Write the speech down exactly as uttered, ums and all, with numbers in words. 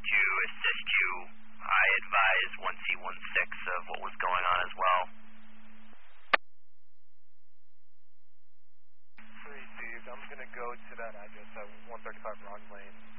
to assist you. I advised one C one six of what was going on as well. Received. I'm going to go to that address at one thirty-five Ron Lane.